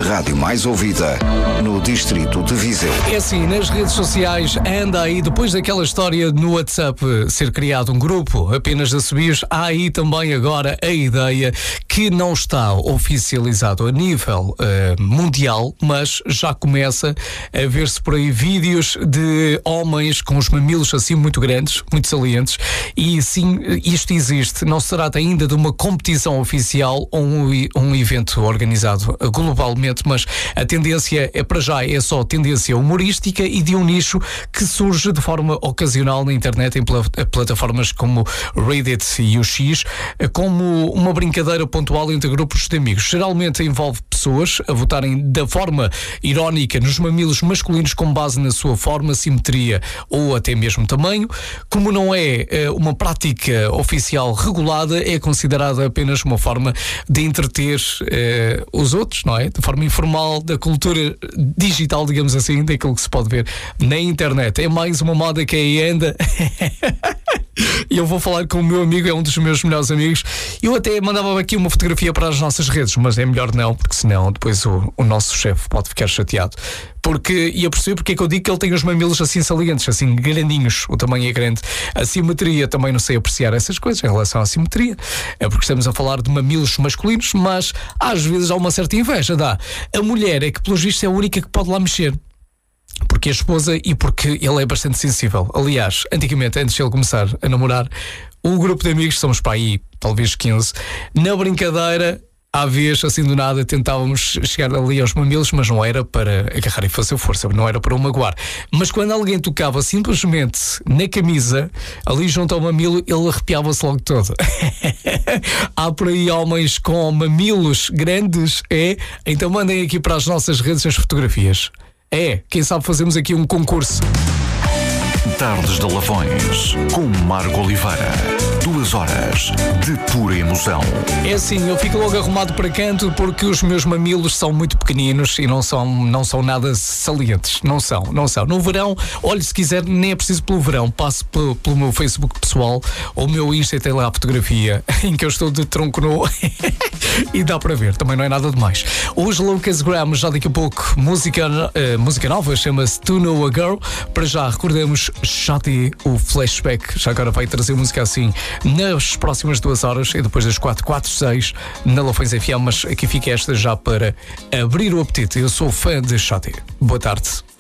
rádio mais ouvida no distrito de Viseu. É assim, nas redes sociais anda aí, depois daquela história no WhatsApp ser criado um grupo apenas de assobios, há aí também agora a ideia que não está oficializado a nível mundial, mas já começa a ver-se por aí vídeos de homens com os mamilos assim muito grandes, muito salientes, e sim, isto existe. Não se trata ainda de uma competição oficial ou um evento organizado globalmente, mas a tendência para já é só tendência humorística e de um nicho que surge de forma ocasional na internet em plataformas como Reddit e o X, como uma brincadeira pontual entre grupos de amigos. Geralmente envolve pessoas a votarem da forma irónica nos mamilos masculinos com base na sua forma, simetria ou até mesmo tamanho. Como não é uma prática oficial regulada, é considerada apenas uma forma de entreter os outros, não é? De forma informal, da cultura digital, digamos assim, daquilo que se pode ver na internet. É mais uma moda que aí anda. E eu vou falar com o meu amigo, é um dos meus melhores amigos. Eu até mandava aqui uma fotografia para as nossas redes, mas é melhor não, porque senão depois o nosso chefe pode ficar chateado. E eu percebo porque é que eu digo que ele tem os mamilos assim salientes, assim grandinhos, o tamanho é grande. A simetria, também não sei apreciar essas coisas em relação à simetria, é porque estamos a falar de mamilos masculinos, mas às vezes há uma certa inveja, dá. A mulher é que, pelos vistos, é a única que pode lá mexer. Porque a esposa e porque ele é bastante sensível. Aliás, antigamente, antes de ele começar a namorar, um grupo de amigos, somos para aí talvez 15, na brincadeira, à vez, assim do nada, tentávamos chegar ali aos mamilos, mas não era para agarrar e fazer força, não era para o magoar. Mas quando alguém tocava simplesmente na camisa, ali junto ao mamilo, ele arrepiava-se logo todo. Há por aí homens com mamilos grandes, então mandem aqui para as nossas redes as fotografias. Quem sabe fazemos aqui um concurso. Tardes de Lavões, com Marco Oliveira. 2 horas de pura emoção. É assim, eu fico logo arrumado para canto porque os meus mamilos são muito pequeninos e não são nada salientes. Não são. No verão, olhe, se quiser, nem é preciso pelo verão. Passe pelo meu Facebook pessoal ou o meu Insta, tem lá a fotografia em que eu estou de tronco nu e dá para ver, também não é nada demais. Os Lucas Graham, já daqui a pouco, música nova, chama-se To Know a Girl. Para já, recordemos Shadi, o Flashback, já agora vai trazer música assim nas próximas 2 horas e depois das 4, 6 na Lafões FM, mas aqui fica esta já para abrir o apetite. Eu sou fã de Shadi. Boa tarde.